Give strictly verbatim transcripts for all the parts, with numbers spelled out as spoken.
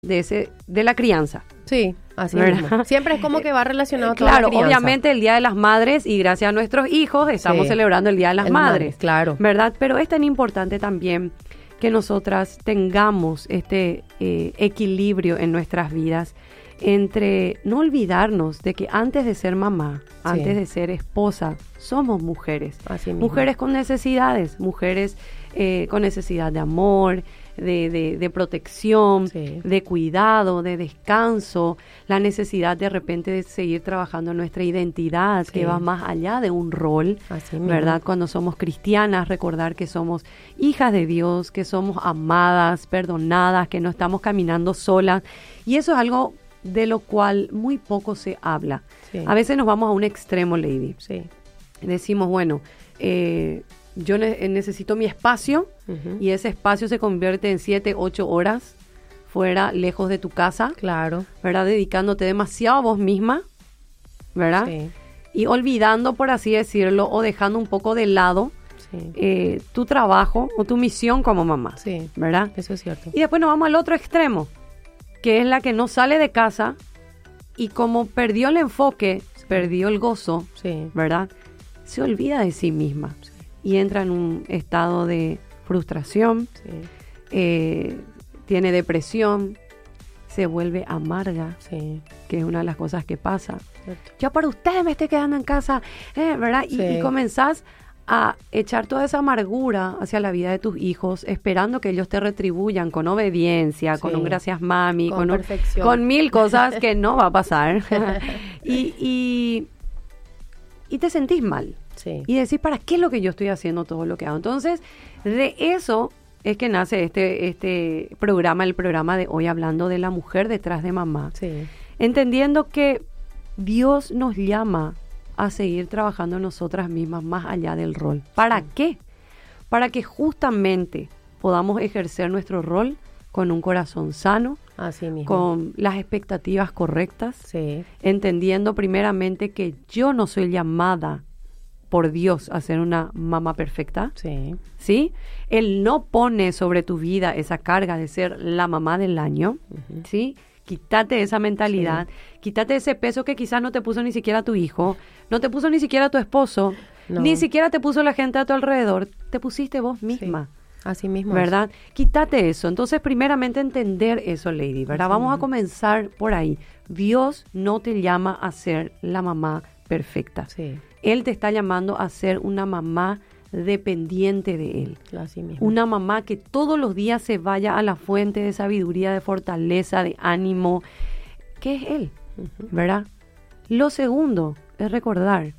de ese de la crianza. Sí, así ¿verdad? mismo. Siempre es como que va relacionado con Claro, la crianza. obviamente el Día de las Madres y gracias a nuestros hijos estamos Sí. celebrando el Día de las El Madres. madre, claro. ¿Verdad? Pero es tan importante también que nosotras tengamos este eh, equilibrio en nuestras vidas entre no olvidarnos de que antes de ser mamá, Sí. antes de ser esposa, somos mujeres. Así mismo. Mujeres con necesidades, mujeres eh, con necesidad de amor, de, de, de protección, Sí. de cuidado, de descanso, la necesidad de repente de seguir trabajando en nuestra identidad, Sí. que va más allá de un rol, Así mismo. ¿verdad? Cuando somos cristianas, recordar que somos hijas de Dios, que somos amadas, perdonadas, que no estamos caminando solas. Y eso es algo de lo cual muy poco se habla. Sí. A veces nos vamos a un extremo, Lady. Sí. Decimos, bueno, eh, yo ne- necesito mi espacio Ujú. y ese espacio se convierte en siete, ocho horas fuera, lejos de tu casa, Claro. ¿verdad? Dedicándote demasiado a vos misma, ¿verdad? Sí. Y olvidando, por así decirlo, o dejando un poco de lado Sí. eh, tu trabajo o tu misión como mamá, Sí. ¿verdad? Eso es cierto. Y después nos vamos al otro extremo, que es la que no sale de casa y como perdió el enfoque, perdió el gozo, Sí. ¿verdad? Se olvida de sí misma y entra en un estado de frustración, Sí. eh, tiene depresión, se vuelve amarga, Sí. que es una de las cosas que pasa. Cierto. Yo para ustedes me estoy quedando en casa, eh, ¿verdad? Y, Sí. y comenzás a echar toda esa amargura hacia la vida de tus hijos, esperando que ellos te retribuyan con obediencia, con Sí. un gracias mami, Con con, un- perfección. con mil cosas que no va a pasar. y, y, y te sentís mal. Sí. Y decís, ¿para qué es lo que yo estoy haciendo todo lo que hago? Entonces, de eso es que nace este, este programa, el programa de hoy, hablando de la mujer detrás de mamá. Sí. Entendiendo que Dios nos llama a seguir trabajando en nosotras mismas más allá del rol. ¿Para Sí. qué? Para que justamente podamos ejercer nuestro rol con un corazón sano, Así mismo. con las expectativas correctas, Sí. entendiendo primeramente que yo no soy llamada por Dios a ser una mamá perfecta, Sí. ¿sí? Él no pone sobre tu vida esa carga de ser la mamá del año, Ujú. ¿sí? Quítate esa mentalidad, quítate ese peso que quizás no te puso ni siquiera tu hijo, no te puso ni siquiera tu esposo, No. ni siquiera te puso la gente a tu alrededor, te pusiste vos misma. Así mismo. ¿Verdad? Quítate eso. Entonces, primeramente entender eso, Lady, ¿verdad? Así Vamos a mismo. comenzar por ahí. Dios no te llama a ser la mamá perfecta. Sí. Él te está llamando a ser una mamá dependiente de Él. Así mismo. Una mamá que todos los días se vaya a la fuente de sabiduría, de fortaleza, de ánimo, que es Él, Ujú. ¿verdad? Lo segundo es recordar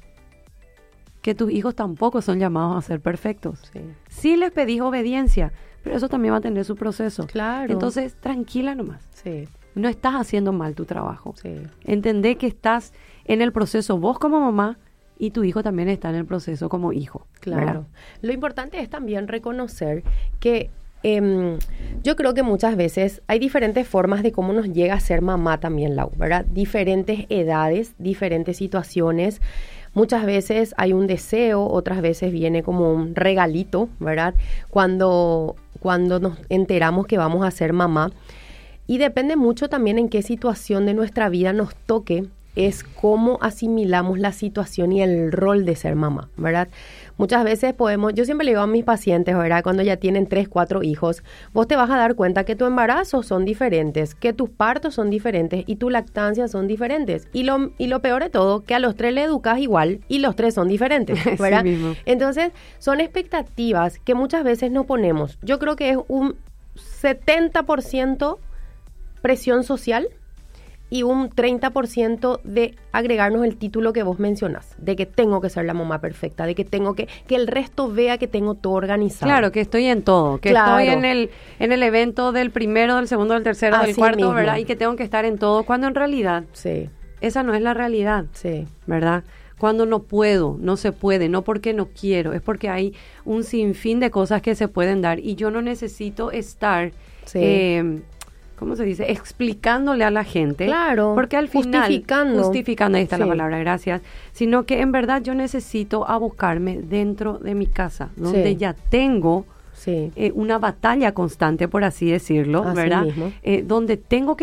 que tus hijos tampoco son llamados a ser perfectos. Sí. Sí les pedís obediencia, pero eso también va a tener su proceso. Claro. Entonces, tranquila nomás. Sí. No estás haciendo mal tu trabajo. Sí. Entendé que estás en el proceso vos como mamá y tu hijo también está en el proceso como hijo. Claro. ¿verdad? Lo importante es también reconocer que em, yo creo que muchas veces hay diferentes formas de cómo nos llega a ser mamá también, Lau, ¿verdad? Diferentes edades, diferentes situaciones. Muchas veces hay un deseo, otras veces viene como un regalito, ¿verdad? Cuando, cuando nos enteramos que vamos a ser mamá. Y depende mucho también en qué situación de nuestra vida nos toque, es cómo asimilamos la situación y el rol de ser mamá, ¿verdad? Muchas veces podemos, yo siempre le digo a mis pacientes, ¿verdad? Cuando ya tienen tres, cuatro hijos, vos te vas a dar cuenta que tus embarazos son diferentes, que tus partos son diferentes y tu lactancia son diferentes. Y lo, y lo peor de todo, que a los tres le educas igual y los tres son diferentes, ¿verdad? Sí mismo. Entonces, son expectativas que muchas veces no ponemos. Yo creo que es un setenta por ciento presión social y un treinta por ciento de agregarnos el título que vos mencionás, de que tengo que ser la mamá perfecta, de que tengo que, que el resto vea que tengo todo organizado. Claro, que estoy en todo, que Claro. estoy en el en el evento del primero, del segundo, del tercero, del Así cuarto, mismo. ¿verdad? Y que tengo que estar en todo, cuando en realidad Sí, esa no es la realidad, sí, ¿verdad? Cuando no puedo, no se puede, no porque no quiero, es porque hay un sinfín de cosas que se pueden dar y yo no necesito estar, sí. eh, ¿cómo se dice? Explicándole a la gente. Claro, Porque al final, justificando. justificando, ahí está la Sí. palabra, gracias, sino que en verdad yo necesito a buscarme dentro de mi casa, donde Sí. ya tengo Sí. eh, una batalla constante, por así decirlo, Así ¿verdad? mismo. Eh, donde tengo que